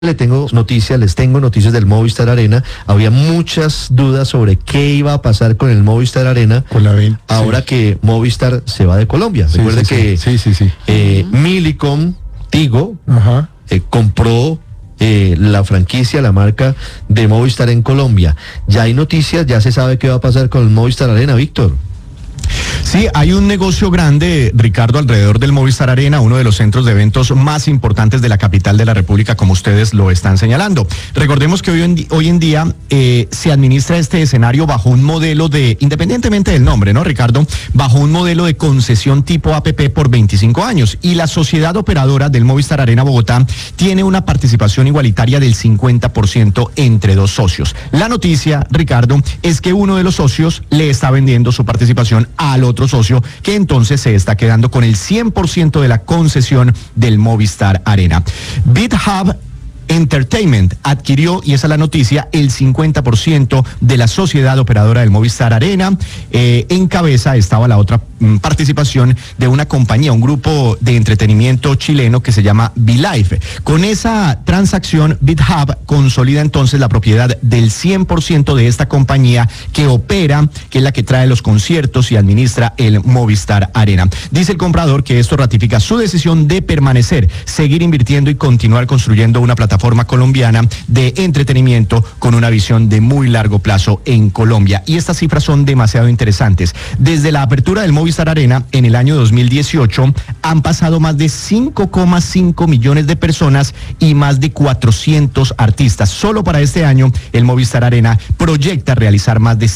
les tengo noticias del Movistar Arena. Había muchas dudas sobre qué iba a pasar con el Movistar Arena con la ahora sí. que Movistar se va de Colombia. Recuerde que Millicom, Tigo, compró la franquicia, la marca de Movistar en Colombia. Ya hay noticias, ya se sabe qué va a pasar con el Movistar Arena, Víctor. Sí, hay un negocio grande, Ricardo, alrededor del Movistar Arena, uno de los centros de eventos más importantes de la capital de la República, como ustedes lo están señalando. Recordemos que hoy en día se administra este escenario bajo un modelo independientemente del nombre, ¿no, Ricardo? Bajo un modelo de concesión tipo APP por 25 años. Y la sociedad operadora del Movistar Arena Bogotá tiene una participación igualitaria del 50% entre dos socios. La noticia, Ricardo, es que uno de los socios le está vendiendo su participación al otro socio, que entonces se está quedando con el 100% de la concesión del Movistar Arena. BitHub Entertainment adquirió, y esa es la noticia, el 50% de la sociedad operadora del Movistar Arena. En cabeza estaba la otra participación de una compañía, un grupo de entretenimiento chileno que se llama VLive. Con esa transacción, BitHub consolida entonces la propiedad del 100% de esta compañía que opera, que es la que trae los conciertos y administra el Movistar Arena. Dice el comprador que esto ratifica su decisión de permanecer, seguir invirtiendo y continuar construyendo una plataforma colombiana de entretenimiento con una visión de muy largo plazo en Colombia. Y estas cifras son demasiado interesantes. Desde la apertura del Movistar Arena en el año 2018 han pasado más de 5,5 millones de personas y más de 400 artistas. Solo para este año el Movistar Arena proyecta realizar más de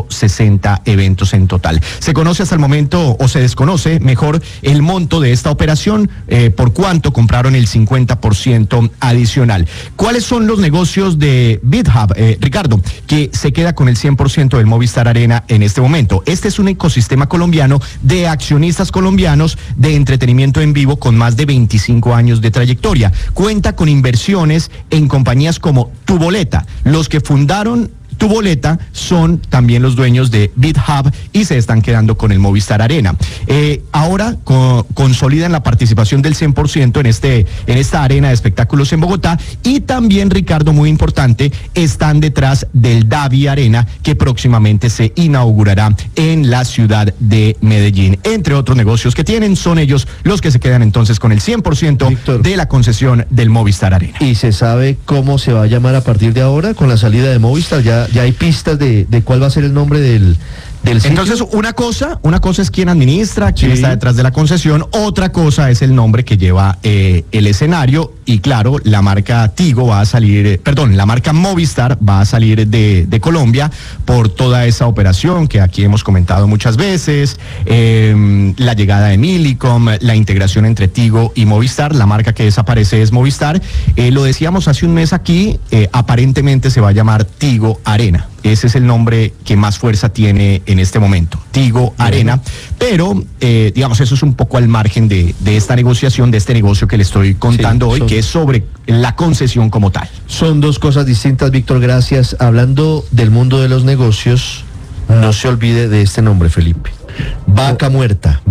160 eventos en total. Se conoce hasta el momento, o se desconoce mejor, el monto de esta operación, por cuánto compraron el 50% adicional. ¿Cuáles son los negocios de BitHub, Ricardo, que se queda con el 100% del Movistar Arena en este momento? Este es un ecosistema colombiano de accionistas colombianos de entretenimiento en vivo con más de 25 años de trayectoria. Cuenta con inversiones en compañías como Tu Boleta. Los que fundaron Tu Boleta son también los dueños de BitHub y se están quedando con el Movistar Arena. Ahora consolidan la participación del 100% en esta arena de espectáculos en Bogotá, y también, Ricardo, muy importante, están detrás del Davi Arena, que próximamente se inaugurará en la ciudad de Medellín. Entre otros negocios que tienen, son ellos los que se quedan entonces con el 100% Víctor, de la concesión del Movistar Arena. ¿Y se sabe cómo se va a llamar a partir de ahora con la salida de Movistar? Ya hay pistas de cuál va a ser el nombre del sitio. Entonces, una cosa es quién administra, quién está detrás de la concesión, otra cosa es el nombre que lleva el escenario, y claro, la marca Tigo va a salir, la marca Movistar va a salir de Colombia por toda esa operación que aquí hemos comentado muchas veces, la llegada de Millicom, la integración entre Tigo y Movistar. La marca que desaparece es Movistar. Lo decíamos hace un mes aquí, aparentemente se va a llamar Tigo Arena. Ese es el nombre que más fuerza tiene en este momento, Tigo Arena, pero digamos, eso es un poco al margen de esta negociación, de este negocio que le estoy contando hoy, que es sobre la concesión como tal. Son dos cosas distintas, Víctor, gracias. Hablando del mundo de los negocios, no se olvide de este nombre, Felipe. Vaca Muerta.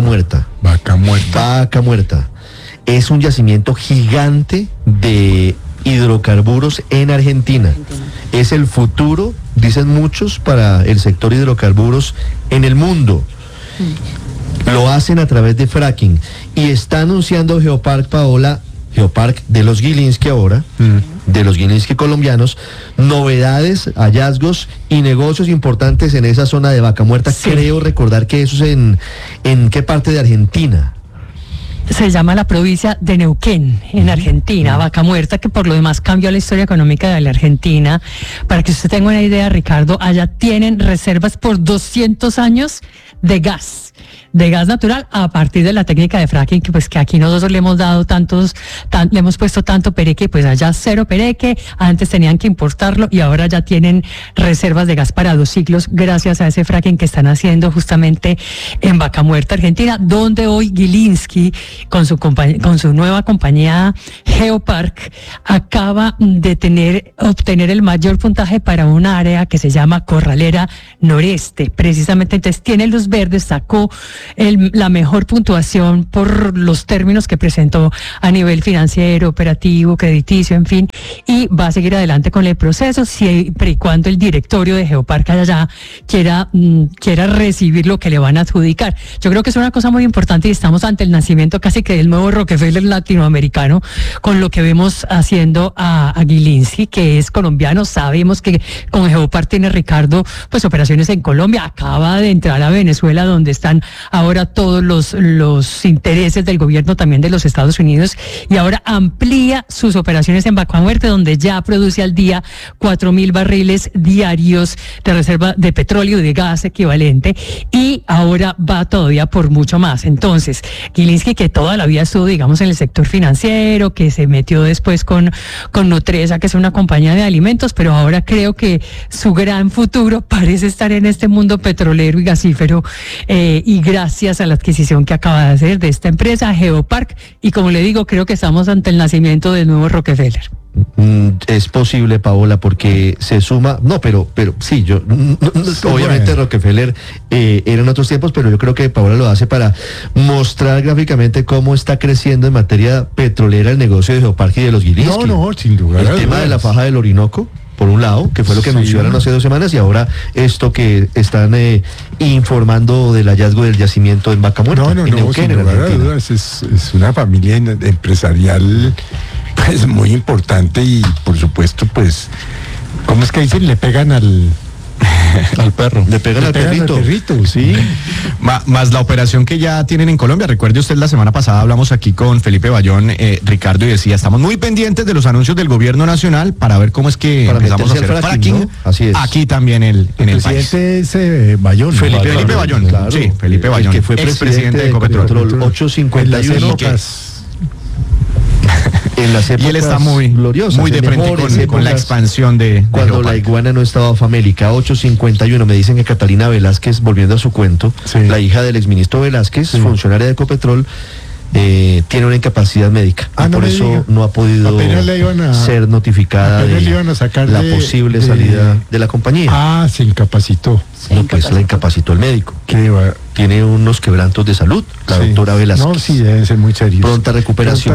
Es un yacimiento gigante de hidrocarburos en Argentina. Es el futuro, dicen muchos, para el sector hidrocarburos en el mundo. Lo hacen a través de fracking, y está anunciando Geopark, Paola, Geopark de los Gilinski ahora, de los Gilinski colombianos, novedades, hallazgos y negocios importantes en esa zona de Vaca Muerta. Creo recordar que eso es en ¿qué parte de Argentina? Se llama la provincia de Neuquén, en Argentina. Vaca Muerta, que por lo demás cambió la historia económica de la Argentina. Para que usted tenga una idea, Ricardo, allá tienen reservas por 200 años de gas natural, a partir de la técnica de fracking, que aquí nosotros le hemos dado le hemos puesto tanto pereque, pues allá cero pereque. Antes tenían que importarlo y ahora ya tienen reservas de gas para 2 siglos gracias a ese fracking que están haciendo justamente en Vaca Muerta, Argentina, donde hoy Gilinski con su nueva compañía Geopark, acaba de obtener el mayor puntaje para un área que se llama Corralera Noreste. Precisamente, entonces tiene luz verde, sacó la mejor puntuación por los términos que presentó a nivel financiero, operativo, crediticio, en fin, y va a seguir adelante con el proceso siempre y cuando el directorio de Geopark allá quiera recibir lo que le van a adjudicar. Yo creo que es una cosa muy importante y estamos ante el nacimiento casi que del nuevo Rockefeller latinoamericano, con lo que vemos haciendo a Gilinski, que es colombiano. Sabemos que con Geopark tiene, Ricardo, pues operaciones en Colombia, acaba de entrar a Venezuela, donde están ahora todos los intereses del gobierno también de los Estados Unidos, y ahora amplía sus operaciones en Vaca Muerta, donde ya produce al día 4.000 barriles diarios de reserva de petróleo y de gas equivalente, y ahora va todavía por mucho más. Entonces, Gilinski, que toda la vida estuvo, digamos, en el sector financiero, que se metió después con Nutresa, que es una compañía de alimentos, pero ahora creo que su gran futuro parece estar en este mundo petrolero y gasífero, y gracias a la adquisición que acaba de hacer de esta empresa, Geopark, y como le digo, creo que estamos ante el nacimiento del nuevo Rockefeller. Es posible, Paola, porque se suma, pero sí, obviamente Rockefeller eran otros tiempos, pero yo creo que Paola lo hace para mostrar gráficamente cómo está creciendo en materia petrolera el negocio de Geopark y de los Gilinski. No, sin lugar a dudas. El tema de la faja del Orinoco, por un lado, que fue lo que anunciaron hace 2 semanas, y ahora esto que están informando del hallazgo del yacimiento en Vaca Muerta. No, sin lugar a dudas, es una familia empresarial pues muy importante, y por supuesto, pues, ¿cómo es que dicen? Le pegan al perro. Le pegan al perrito, sí. Más la operación que ya tienen en Colombia. Recuerde usted, la semana pasada hablamos aquí con Felipe Bayón, Ricardo, y decía, estamos muy pendientes de los anuncios del gobierno nacional para ver cómo es que empezamos a hacer fracking, ¿no? Así es. Aquí también en el país. Presidente es Bayón. Felipe Bayón, claro. Sí, Felipe Bayón, que fue expresidente de Ecopetrol. 851. En las épocas y él está muy gloriosas, muy de frente con la expansión de cuando Geopark. La iguana no estaba famélica. 851. Me dicen que Catalina Velázquez, volviendo a su cuento, la hija del exministro Velázquez, funcionaria de Ecopetrol, tiene una incapacidad médica, y por eso no ha podido ser notificada de la posible salida de la compañía. Se incapacitó. Pues la incapacitó el médico. Tiene unos quebrantos de salud, la doctora Velázquez. No, sí, deben ser muy serios. Pronta recuperación.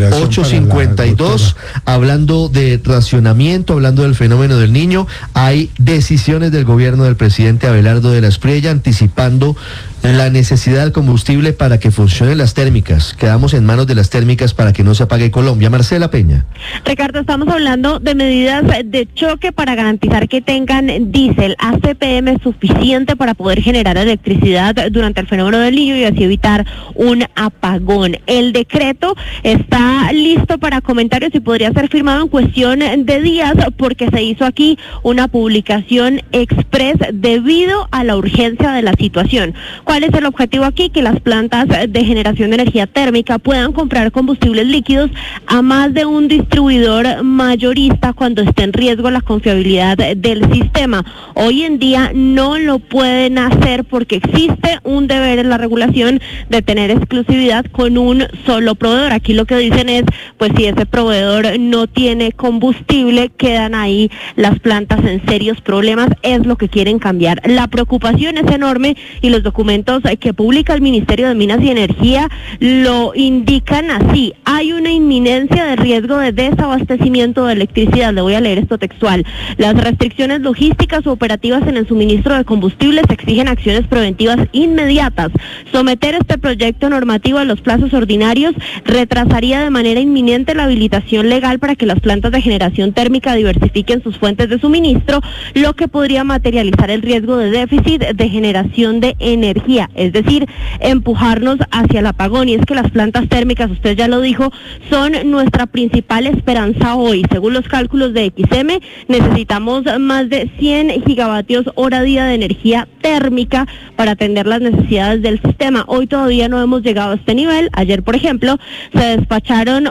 852, hablando de racionamiento, hablando del fenómeno del Niño, hay decisiones del gobierno del presidente Abelardo de la Espriella anticipando la necesidad del combustible para que funcionen las térmicas. Quedamos en manos de las térmicas para que no se apague Colombia. Marcela Peña. Ricardo, estamos hablando de medidas de choque para garantizar que tengan diésel ACPM suficiente para poder generar electricidad durante el fenómeno del Niño y así evitar un apagón. El decreto está listo para comentarios y podría ser firmado en cuestión de días, porque se hizo aquí una publicación express debido a la urgencia de la situación. ¿Cuál es el objetivo aquí? Que las plantas de generación de energía térmica puedan comprar combustibles líquidos a más de un distribuidor mayorista cuando esté en riesgo la confiabilidad del sistema. Hoy en día no lo pueden hacer porque existe un deber en la regulación de tener exclusividad con un solo proveedor. Aquí lo que dicen es, pues si ese proveedor no tiene combustible, quedan ahí las plantas en serios problemas. Es lo que quieren cambiar. La preocupación es enorme y los documentos que publica el Ministerio de Minas y Energía lo indican así. Hay una inminencia de riesgo de desabastecimiento de electricidad. Le voy a leer esto textual. Las restricciones logísticas o operativas en el suministro de combustibles exigen acciones preventivas inmediatas. Someter este proyecto normativo a los plazos ordinarios retrasaría de manera inminente la habilitación legal para que las plantas de generación térmica diversifiquen sus fuentes de suministro, lo que podría materializar el riesgo de déficit de generación de energía, es decir, empujarnos hacia el apagón. Y es que las plantas térmicas, usted ya lo dijo, son nuestra principal esperanza hoy. Según los cálculos de XM, necesitamos más de 100 gigavatios hora día de energía térmica para atender las necesidades del sistema. Hoy todavía no hemos llegado a este nivel. Ayer, por ejemplo, se despacharon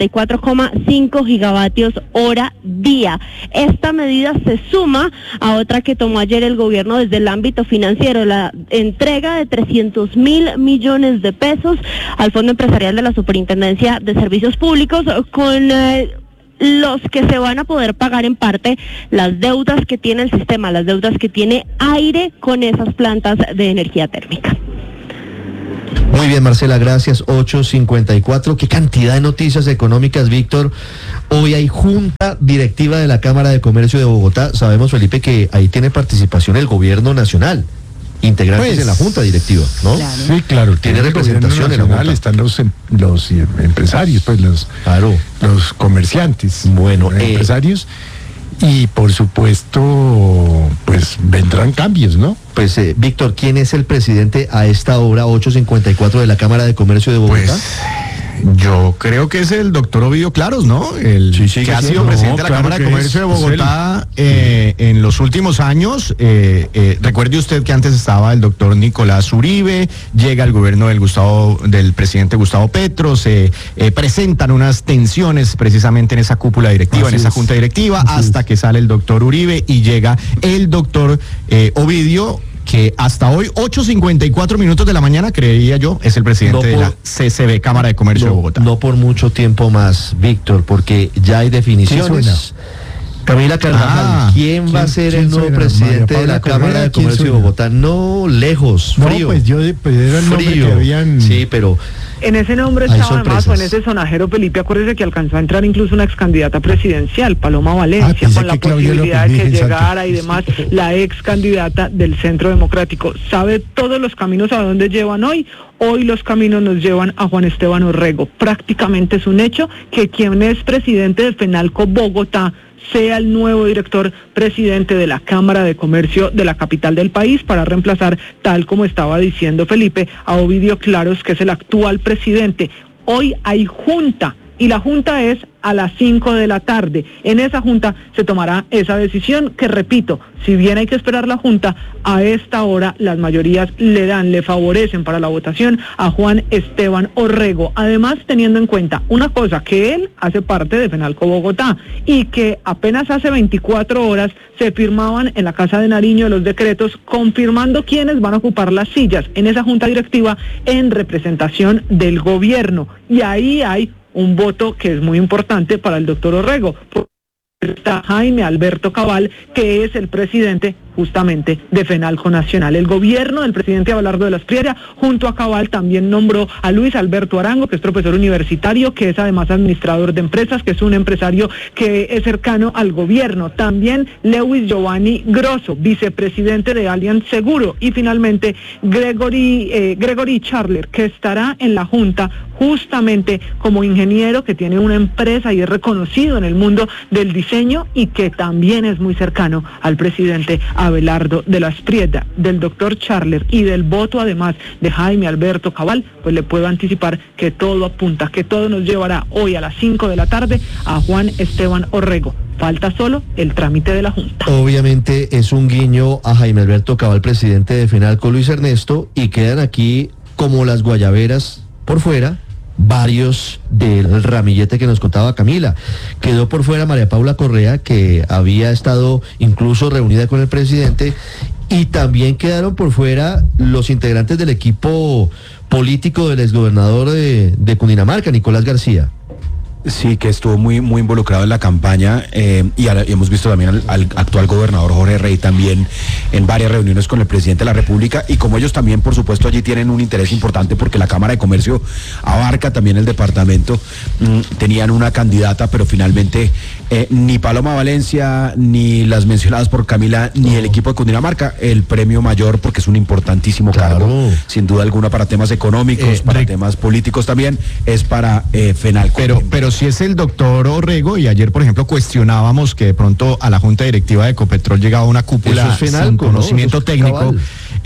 84,5 gigavatios hora día. Esta medida se suma a otra que tomó ayer el gobierno desde el ámbito financiero, la entrega de 300.000 millones de pesos al Fondo Empresarial de la Superintendencia de Servicios Públicos, con los que se van a poder pagar en parte las deudas que tiene el sistema, las deudas que tiene Aire con esas plantas de energía térmica. Muy bien, Marcela, gracias. 8:54. Qué cantidad de noticias económicas, Víctor. Hoy hay junta directiva de la Cámara de Comercio de Bogotá. Sabemos, Felipe, que ahí tiene participación el gobierno nacional, integrantes Pues, en la junta directiva, ¿no? Claro. Sí, claro. Tiene el representación gobierno en la nacional, junta. están los empresarios, pues Claro. los comerciantes, Bueno, empresarios, y por supuesto, pues vendrán cambios, ¿no? Pues, Víctor, ¿quién es el presidente a esta hora, 8:54, de la Cámara de Comercio de Bogotá? Pues yo creo que es el doctor Ovidio Claros, ¿no? El Sí, sigue que ha sido siendo. presidente de la Claro Cámara de que Comercio de es Bogotá en los últimos años. Recuerde usted que antes estaba el doctor Nicolás Uribe, llega el gobierno del presidente Gustavo Petro, se presentan unas tensiones precisamente en esa cúpula directiva, Así en esa es. junta directiva, Así hasta es. que sale el doctor Uribe y llega el doctor Ovidio, que hasta hoy, 8:54 de la mañana, creería yo, es el presidente No de por- la CCB, Cámara de Comercio de Bogotá. No por mucho tiempo más, Víctor, porque ya hay definiciones. Camila Carvajal, ¿quién va a ser el nuevo suena? presidente María de la Paula Cámara Correa, de ¿quién Comercio de suena? Bogotá? No, lejos, No, frío. pues era el nombre frío. que habían. Sí, pero En ese nombre Hay estaba además, o en sorpresas. ese sonajero, Felipe, acuérdese que alcanzó a entrar incluso una ex candidata presidencial, Paloma Valencia, pensé con la que Claudia posibilidad de López que Miguel Santos. llegara y demás, la ex candidata del Centro Democrático. ¿Sabe todos los caminos a dónde llevan hoy? Hoy los caminos nos llevan a Juan Esteban Orrego. Prácticamente es un hecho que quien es presidente de FENALCO Bogotá sea el nuevo director presidente de la Cámara de Comercio de la capital del país, para reemplazar, tal como estaba diciendo Felipe, a Ovidio Claros, que es el actual presidente. Hoy hay junta, y la junta es a las 5 de la tarde. En esa junta se tomará esa decisión que, repito, si bien hay que esperar la junta, a esta hora las mayorías le favorecen para la votación a Juan Esteban Orrego. Además, teniendo en cuenta una cosa, que él hace parte de FENALCO Bogotá y que apenas hace 24 horas se firmaban en la Casa de Nariño los decretos confirmando quiénes van a ocupar las sillas en esa junta directiva en representación del gobierno. Y ahí hay un voto que es muy importante para el doctor Orrego. Está Jaime Alberto Cabal, que es el presidente justamente de FENALCO Nacional. El gobierno del presidente Abelardo de la Espriella, junto a Cabal, también nombró a Luis Alberto Arango, que es profesor universitario, que es además administrador de empresas, que es un empresario que es cercano al gobierno. También Lewis Giovanni Grosso, vicepresidente de Allianz Seguro. Y finalmente Gregory Charler, que estará en la junta justamente como ingeniero, que tiene una empresa y es reconocido en el mundo del diseño, y que también es muy cercano al presidente Abelardo de la Espriella. Del doctor Charler y del voto además de Jaime Alberto Cabal, pues le puedo anticipar que todo apunta, que todo nos llevará hoy a las 5 de la tarde a Juan Esteban Orrego. Falta solo el trámite de la junta. obviamente es un guiño a Jaime Alberto Cabal, presidente de FENALCO, Luis Ernesto, y quedan aquí como las guayaberas por fuera varios del ramillete que nos contaba Camila. Quedó por fuera María Paula Correa, que había estado incluso reunida con el presidente, y también quedaron por fuera los integrantes del equipo político del exgobernador de Cundinamarca, Nicolás García. Sí, que estuvo muy involucrado en la campaña, y hemos visto también al actual gobernador Jorge Rey también en varias reuniones con el presidente de la República, y como ellos también, por supuesto, allí tienen un interés importante porque la Cámara de Comercio abarca también el departamento. Tenían una candidata, pero finalmente ni Paloma Valencia, ni las mencionadas por Camila, ni el equipo de Cundinamarca, el premio mayor, porque es un importantísimo cargo, sin duda alguna, para temas económicos, para temas políticos también, es para FENALCO. Pero si es el doctor Orrego, y ayer, por ejemplo, cuestionábamos que de pronto a la Junta Directiva de Ecopetrol llegaba una cúpula Eso es FENALCO, sin conocimiento ¿no? Eso es técnico. Cabal.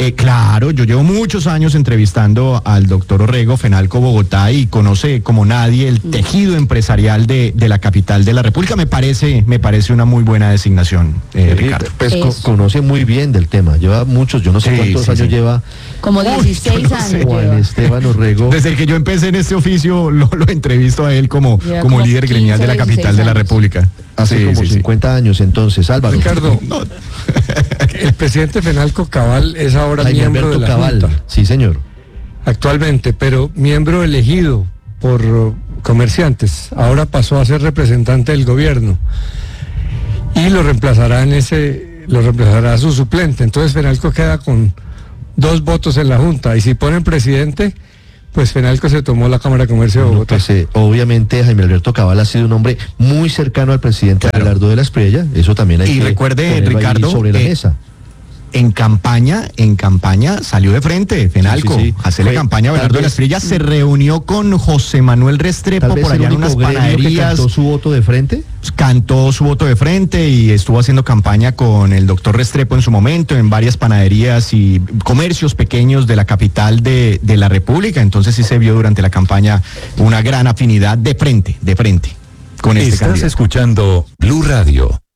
Claro, yo llevo muchos años entrevistando al doctor Orrego, Fenalco Bogotá, y conoce como nadie el tejido empresarial de la capital de la República. Me parece una muy buena designación, Ricardo. Pues conoce muy bien del tema, lleva muchos, yo no sé cuántos años lleva. Como 16 años. Juan Esteban Orrego. Desde que yo empecé en este oficio, lo entrevisto a él como líder gremial de la capital de la República. Hace como 50 años entonces, Álvaro. Ricardo, el presidente Fenalco Cabal es ahora Jaime miembro Alberto de la Cabal. Junta. Sí, señor. Actualmente, pero miembro elegido por comerciantes. Ahora pasó a ser representante del gobierno y lo reemplazará su suplente. Entonces Fenalco queda con 2 votos en la Junta, y si ponen presidente, pues Fenalco se tomó la Cámara de Comercio de Bogotá. Pues, obviamente Jaime Alberto Cabal ha sido un hombre muy cercano al presidente Abelardo de la Espriella, eso también hay que recuerde, ponerlo ahí Ricardo, sobre la mesa. En campaña salió de frente, Fenalco. Hacerle campaña a Abelardo de la Espriella, se reunió con José Manuel Restrepo por allá en unas panaderías. ¿Cantó su voto de frente? Cantó su voto de frente y estuvo haciendo campaña con el doctor Restrepo en su momento en varias panaderías y comercios pequeños de la capital de la República. Entonces sí se vio durante la campaña una gran afinidad de frente con este candidato. Estás escuchando Blue Radio.